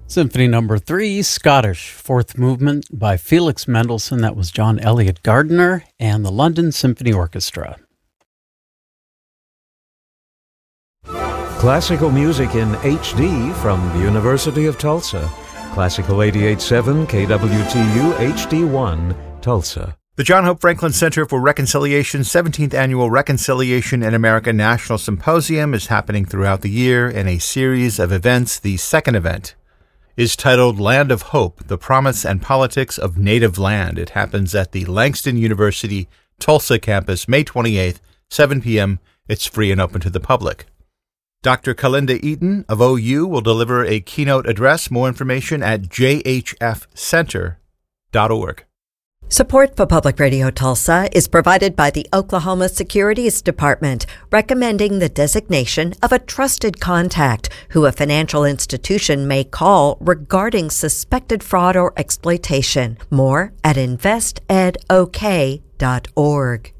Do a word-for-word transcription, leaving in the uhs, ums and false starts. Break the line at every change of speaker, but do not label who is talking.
Symphony Number Three, Scottish, fourth movement by Felix Mendelssohn. That was John Elliott Gardiner and the London Symphony Orchestra.
Classical music in H D from the University of Tulsa. Classical eighty-eight point seven K W T U H D one, Tulsa.
The John Hope Franklin Center for Reconciliation's seventeenth Annual Reconciliation in America National Symposium is happening throughout the year in a series of events. The second event is titled Land of Hope, The Promise and Politics of Native Land. It happens at the Langston University Tulsa campus, May twenty-eighth, seven p.m. It's free and open to the public. Doctor Kalinda Eaton of O U will deliver a keynote address. More information at j h f center dot org.
Support for Public Radio Tulsa is provided by the Oklahoma Securities Department, recommending the designation of a trusted contact who a financial institution may call regarding suspected fraud or exploitation. More at invest ed o k dot org.